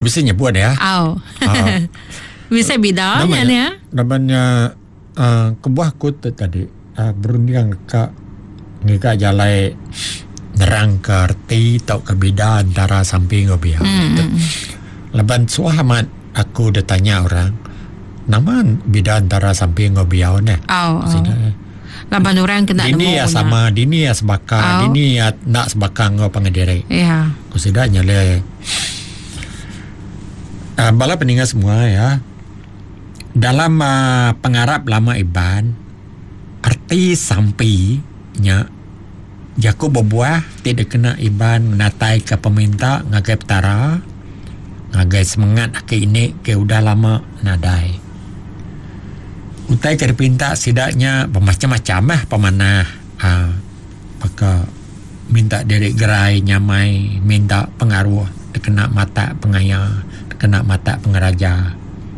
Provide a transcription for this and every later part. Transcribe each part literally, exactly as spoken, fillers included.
bisa nyebut ya. Oh. Ah. Bisa bidanya ni ya. Namanya uh, kebuah kut tadi uh, berunding ke ngika jalai nerang ke arti tau ke bida antara samping ke biau. Hmm. Leban suamat aku dah tanya orang, nama bida antara samping ke biau ni. Oh. oh. Laban orang kena dini ya sama, dini ya sebaka, oh. dini ya nak sebaka ngau pangedere. Ya. Kusidanya le. Uh, bala peningat semua ya. Dalam uh, pengarap lama iban, arti sampinya jaku berbuah tidak kena iban natai ke peminta ngagai petara, ngagai semangat ke ini ke udah lama nadai. Utai ke pinta sidaknya bermacam-macam lah pemanah. Uh, maka minta diri gerai nyamai, minta pengaruh, kena mata pengaya, kena mata pengeraja.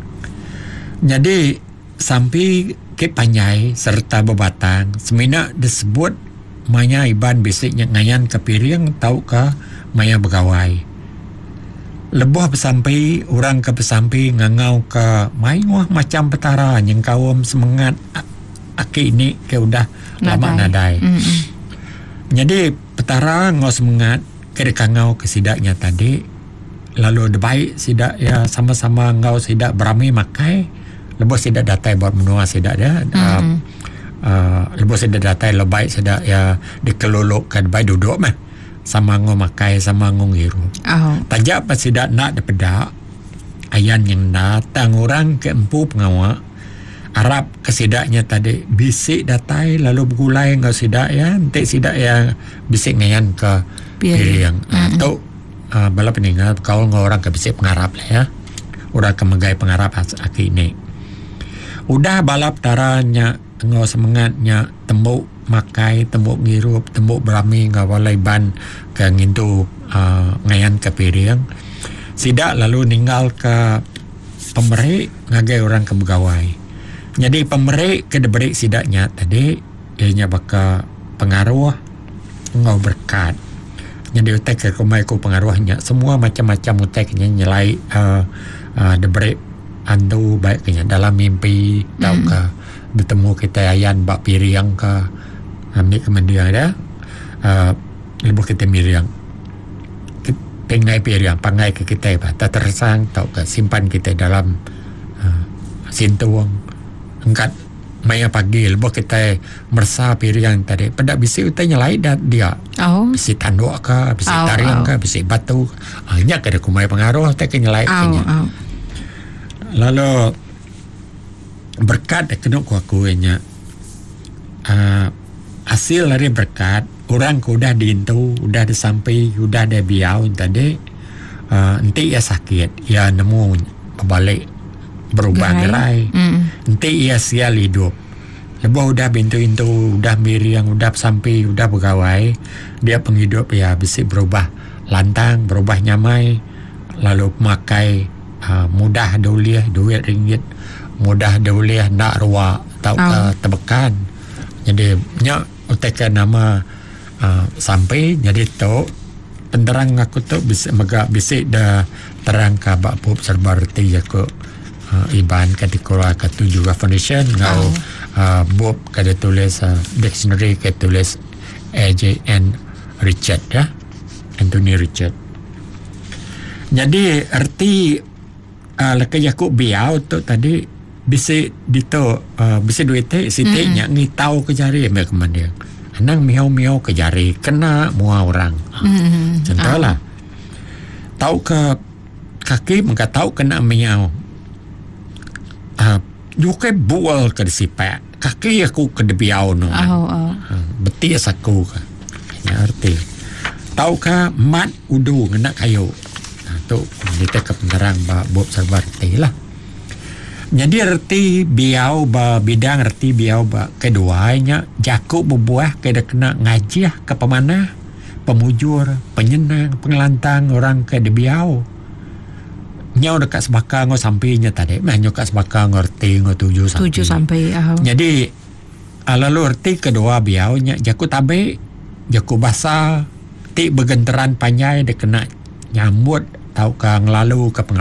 Jadi sampai ke panjai serta bebatang semina disebut maya iban bisiknya ngayan ke piring tau ke maya begawai. Lebuh bersampai orang ke bersampai ngangau ke mayuah macam petara yang kawam semangat aki ini ke udah nadai. Lama nadai. Mm-hmm. Jadi petara ngau semangat ke dekangau ke sidaknya tadi. Lalu debaik sidak ya sama-sama ngau sidak berami makai lebih sidak datai buat menua sidak dia mm-hmm. uh, uh, lebih sidak datai lebih sidak ya dikelolok kan baik duduk mah sama ngau makai sama ngau ngiru oh. Tajak pas sidak nak dapedak ayan yang datang orang ke empu pengawak Arab ke sidaknya tadi bisik datai lalu bergulai ngau sidak ya nanti sidak ya bisik ngayan ke piring mm-hmm. atau Uh, bala peningat kau orang ke bisik pengarap lah ya. Orang ke megai pengarap aki ini. Udah balap taranya ngau semangatnya tembuk makai, tembuk ngirup, tembuk berami ngau walai ban ke ngintu uh, ngayan ke piring. Sidak lalu ninggal ke pemerik ngagai orang ke begawai. Jadi pemerik ke deberik sidaknya tadi ianya baka pengaruh ngau berkat. Jadi utek ke kumai ku pengaruhnya semua macam-macam uteknya nyelai uh, uh, debrik andu baiknya dalam mimpi mm. tau ke bertemu kita ayan bak piring ke ambil kemudian ada uh, ibu kita miriang pengai piring pangai ke kita apa tak tersang tau ke simpan kita dalam uh, sintuang angkat maya pagi lepas kita mersa piring tadi pada bisi utai nyelai dah dia oh. Bisi tanduk ke bisi oh, tariang oh. ke bisi batu hanya kada kumai pengaruh tak nyelai oh, oh. Lalu berkat kena ku aku nya uh, hasil dari berkat orang ku udah diintu udah disampai udah ada biau tadi uh, nanti ya sakit ya nemu balik berubah gerai mm. Nanti ia sial hidup lepas udah bintu-bintu udah miriang udah sampai udah begawai dia penghidup ya bisa berubah lantang berubah nyamai lalu makai uh, mudah dauliah duit ringgit mudah dauliah nak ruak tau ke oh. Tebekan jadi nyak utekan nama uh, sampai jadi tu penterang aku tu bisa megak bisa dah terang ke bak pup serba reti aku Uh, iban kategori ketujuh foundation ngau oh. uh, Bob kada tulis uh, dictionary kada tulis A J N Richard ya Anthony Richard. Jadi arti uh, lekai aku biau tu tadi bisa dito uh, bisa duit te siti nya ngi tau ke jari mek dia anang miau-miau ke jari kena mua orang mm-hmm. Contohlah oh. Tau ke kaki mengka tau kena miau Uh, juga bual ke sipak kaki aku ke debiau no oh, oh. Uh, betis aku ka ya arti tau ka mat udu ngena kayu nah tu kita ke penderang ba bob sarbarti lah jadi arti biau ba bidang arti biau ba keduanya jaku berbuah ke kena ngaji ke pemanah pemujur penyenang pengelantang orang ke debiau nyau dekat sebaka ngau sampainya tadi mah nyau kat sebaka ngerti ngau tujuh sampai tujuh sampai oh. Jadi lalu erti kedua biau nya jaku tabe jaku basah ti begenteran panjai de kena nyambut tau ka ngelalu ke